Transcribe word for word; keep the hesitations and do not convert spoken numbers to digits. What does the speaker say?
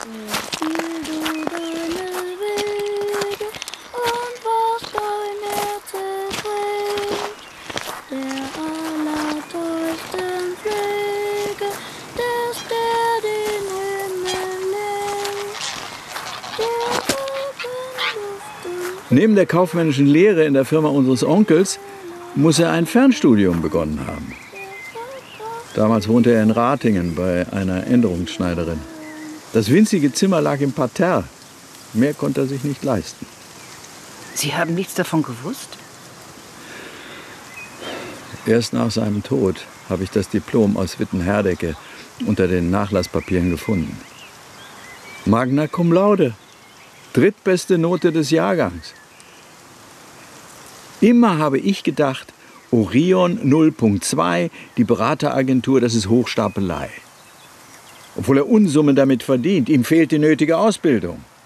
Neben der kaufmännischen Lehre in der Firma unseres Onkels muss er ein Fernstudium begonnen haben. Damals wohnte er in Ratingen bei einer Änderungsschneiderin. Das winzige Zimmer lag im Parterre. Mehr konnte er sich nicht leisten. Sie haben nichts davon gewusst? Erst nach seinem Tod habe ich das Diplom aus Witten-Herdecke unter den Nachlasspapieren gefunden. Magna cum laude. Drittbeste Note des Jahrgangs. Immer habe ich gedacht, Orion null Punkt zwei, die Berateragentur, das ist Hochstapelei. Obwohl er Unsummen damit verdient, ihm fehlt die nötige Ausbildung.